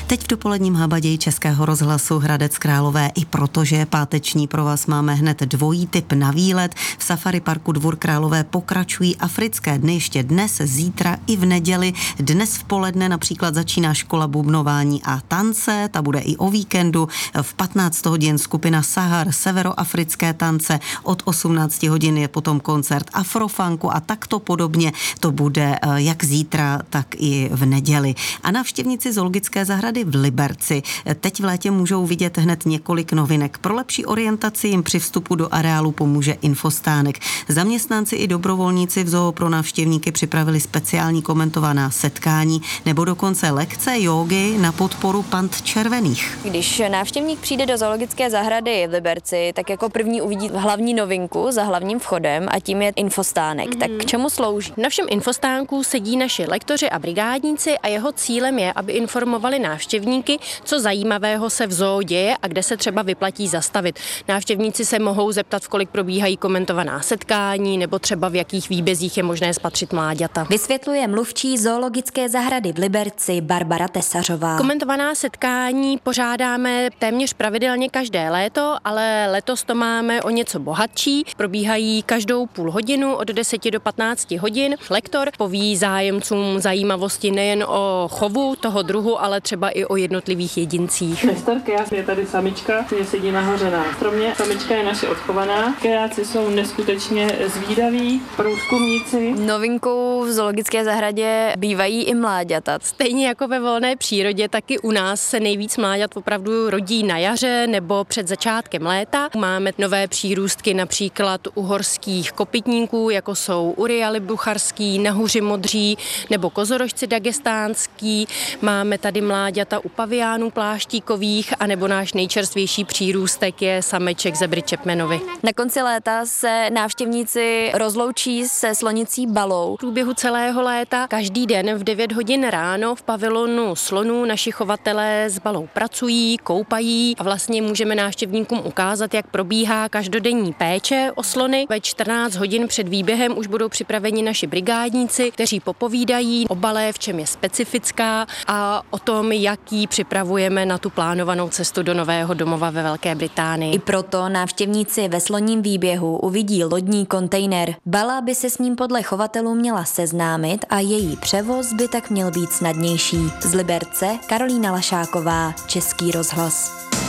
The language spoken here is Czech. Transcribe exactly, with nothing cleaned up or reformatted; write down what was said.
Teď v dopoledním habaději Českého rozhlasu Hradec Králové i protože je páteční pro vás máme hned dvojí tip na výlet. V safari parku Dvůr Králové pokračují africké dny ještě dnes, zítra i v neděli. Dnes v poledne například začíná škola bubnování a tance, ta bude i o víkendu. V patnáct hodin skupina Sahar, severoafrické tance, od osmnáct hodin je potom koncert afrofunku a takto podobně to bude jak zítra, tak i v neděli. A návštěvníci zoologické zahrady v Liberci teď v létě můžou vidět hned několik novinek. Pro lepší orientaci jim při vstupu do areálu pomůže infostánek. Zaměstnanci i dobrovolníci v zoo pro návštěvníky připravili speciální komentovaná setkání nebo dokonce lekce jógy na podporu pand červených. Když návštěvník přijde do zoologické zahrady v Liberci, tak jako první uvidí hlavní novinku za hlavním vchodem a tím je infostánek. Mm-hmm. Tak k čemu slouží? Na všem infostánku sedí naši lektoři a brigádníci a jeho cílem je, aby informovali návštěvníky, co zajímavého se v zoo děje a kde se třeba vyplatí zastavit. Návštěvníci se mohou zeptat, v kolik probíhají komentovaná setkání nebo třeba v jakých výbězích je možné spatřit mláďata. Vysvětluje mluvčí zoologické zahrady v Liberci Barbara Tesařová. Komentovaná setkání pořádáme téměř pravidelně každé léto, ale letos to máme o něco bohatší. Probíhají každou půl hodinu od deseti do patnácti hodin. Lektor poví zájemcům zajímavosti nejen o chovu toho druhu, ale třeba i o jednotlivých jedincích. Nestor kejas je tady samička, která sedí nahoře na stromě. Samička je naše odchovaná. Kejáci jsou neskutečně zvídaví, průzkumníci. Novinkou v zoologické zahradě bývají i mláďata. Stejně jako ve volné přírodě, tak i u nás se nejvíc mláďat opravdu rodí na jaře nebo před začátkem léta. Máme nové přírůstky například u horských kopytníků, jako jsou urialy bucharský, nahuři modří nebo kozorožci dagestánský. Máme tady mláďata u paviánů pláštíkových a nebo náš nejčerstvější přírůstek je sameček zebry Chapmanovi. Na konci léta se návštěvníci rozloučí se slonicí Balou. V průběhu celého léta každý den v devět hodin ráno v pavilonu slonů naši chovatelé s Balou pracují, koupají a vlastně můžeme návštěvníkům ukázat, jak probíhá každodenní péče o slony. Ve čtrnáct hodin před výběhem už budou připraveni naši brigádníci, kteří popovídají o Balé, v čem je specifická a o tom, jak ji připravujeme na tu plánovanou cestu do nového domova ve Velké Británii. I proto návštěvníci ve sloním výběhu uvidí lodní kontejner. Bala by se s ním podle chovatelů měla seznámit a její převoz by tak měl být snadnější. Z Liberce Karolína Lašáková, Český rozhlas.